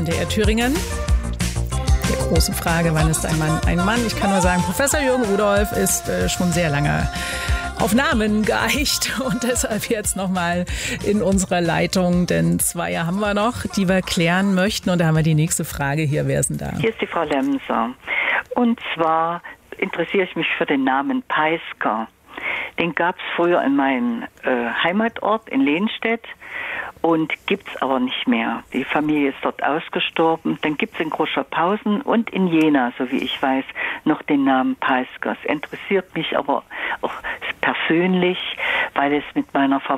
und der Thüringen. Die große Frage, wann ist ein Mann ein Mann? Ich kann nur sagen, Professor Jürgen Rudolph ist schon sehr lange auf Namen geeicht und deshalb jetzt nochmal in unserer Leitung, denn 2 haben wir noch, die wir klären möchten und da haben wir die nächste Frage hier. Wer ist denn da? Hier ist die Frau Lemser und zwar interessiere ich mich für den Namen Peisker. Den gab es früher in meinem Heimatort in Lehnstedt und gibt es aber nicht mehr. Die Familie ist dort ausgestorben. Dann gibt es in Großscharphausen und in Jena, so wie ich weiß, noch den Namen Peisker. Es interessiert mich aber auch persönlich, weil es mit meiner